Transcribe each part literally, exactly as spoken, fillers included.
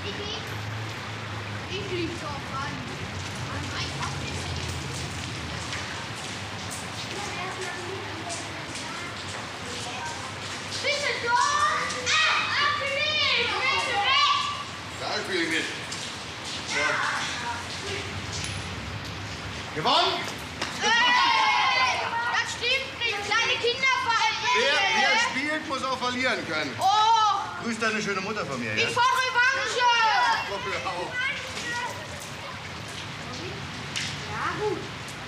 Ich lieb doch an. Bitte doch! Ah, Apfel! Bitte weg! Da spiele ich nicht. Ja. Gewonnen? Hey! Das stimmt nicht. Kleine Kinder fallen. Wer, wer spielt, muss auch verlieren können. Oh! Grüß deine schöne Mutter von mir, ja? Ich fahr Revanche! Hör auf. Ja, gut.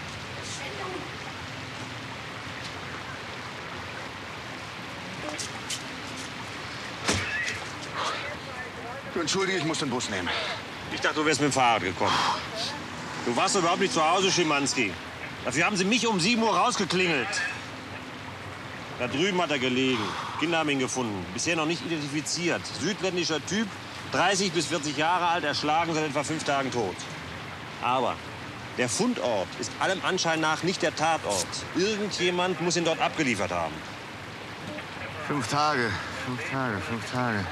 Du entschuldige, ich muss den Bus nehmen. Ich dachte, du wärst mit dem Fahrrad gekommen. Du warst doch überhaupt nicht zu Hause, Schimanski. Dafür haben sie mich um sieben Uhr rausgeklingelt. Da drüben hat er gelegen. Kinder haben ihn gefunden. Bisher noch nicht identifiziert. Südländischer Typ, dreißig bis vierzig Jahre alt, erschlagen, seit etwa fünf Tagen tot. Aber der Fundort ist allem Anschein nach nicht der Tatort. Irgendjemand muss ihn dort abgeliefert haben. Fünf Tage, fünf Tage, fünf Tage.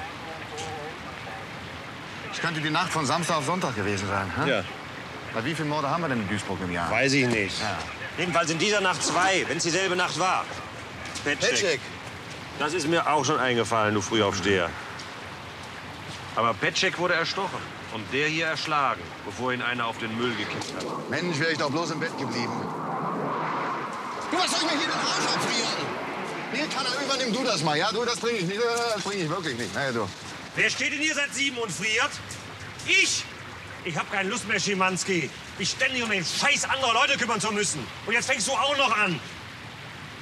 Es könnte die Nacht von Samstag auf Sonntag gewesen sein. Hm? Ja. Bei wie vielen Morde haben wir denn in Duisburg im Jahr? Weiß ich nicht. Ja. Jedenfalls in dieser Nacht zwei, wenn es dieselbe Nacht war. Petschek. Das ist mir auch schon eingefallen, du Frühaufsteher. Aber Petschek wurde erstochen und der hier erschlagen, bevor ihn einer auf den Müll gekippt hat. Mensch, wäre ich doch bloß im Bett geblieben. Du, was soll ich mir hier den Arsch abfrieren? Hier kann er, übernimm du das mal, ja? Du, das bringe ich nicht, das bringe ich wirklich nicht. Na ja, du. Wer steht denn hier seit sieben und friert? Ich! Ich hab keine Lust mehr, Schimanski. Mich ständig um den Scheiß anderer Leute kümmern zu müssen. Und jetzt fängst du auch noch an.